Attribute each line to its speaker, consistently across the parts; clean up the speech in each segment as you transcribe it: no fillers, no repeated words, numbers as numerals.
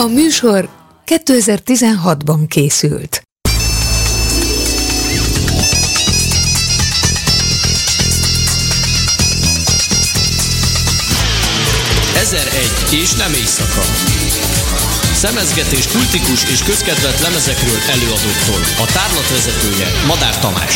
Speaker 1: A műsor 2016-ban készült.
Speaker 2: Ezer-egy és nem éjszaka. Szemezgetés kultikus és közkedvelt lemezekről előadóktól. A tárlat vezetője Madár Tamás.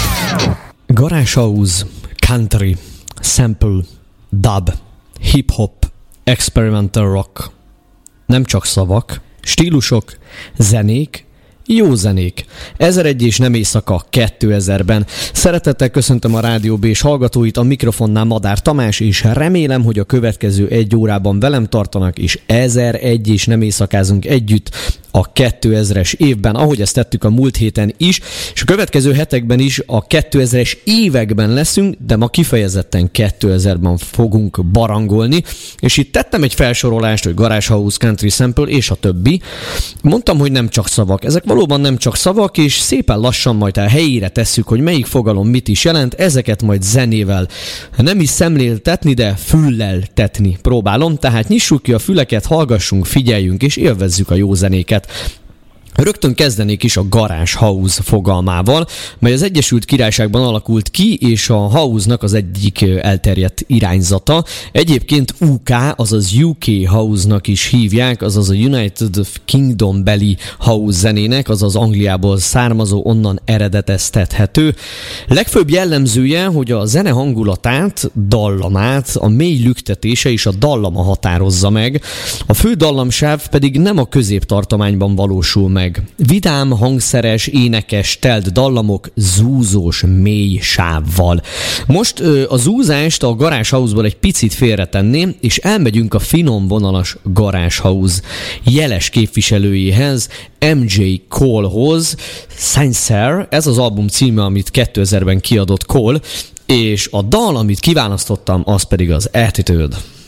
Speaker 3: Garage house, country, sample, dub, hip-hop, experimental rock. Nem csak szavak, stílusok, zenék, jó zenék. 1001 és nem éjszaka 2000-ben. Szeretettel köszöntöm a Rádió B-s hallgatóit, a mikrofonnál Madár Tamás, és remélem, hogy a következő egy órában velem tartanak, és 1001 és nem éjszakázunk együtt a 2000-es évben, ahogy ezt tettük a múlt héten is, és a következő hetekben is a 2000-es években leszünk, de ma kifejezetten 2000-ben fogunk barangolni, és itt tettem egy felsorolást, hogy Garage House, Country Sample és a többi. Mondtam, hogy nem csak szavak. Ezek valóban nem csak szavak, és szépen lassan majd a helyére tesszük, hogy melyik fogalom mit is jelent, ezeket majd zenével nem is szemléltetni, de füllel tetni próbálom, tehát nyissuk ki a füleket, hallgassunk, figyeljünk és élvezzük a jó zenéket. Rögtön kezdenék is a Garage House fogalmával, mely az Egyesült Királyságban alakult ki, és a house-nak az egyik elterjedt irányzata. Egyébként UK, azaz UK House-nak is hívják, azaz a United Kingdom beli house zenének, azaz Angliából származó, onnan eredeteztethető. Legfőbb jellemzője, hogy a zene hangulatát, dallamát, a mély lüktetése és a dallama határozza meg. A fő dallamsáv pedig nem a középtartományban valósul meg. Vidám, hangszeres, énekes, telt dallamok zúzós, mély sávval. Most a zúzást a Garage House-ból egy picit félretenném, és elmegyünk a finom vonalas Garage House jeles képviselőjéhez, MJ Colehoz. Sincere, ez az album címe, amit 2000-ben kiadott Cole, és a dal, amit kiválasztottam, az pedig az Attitude.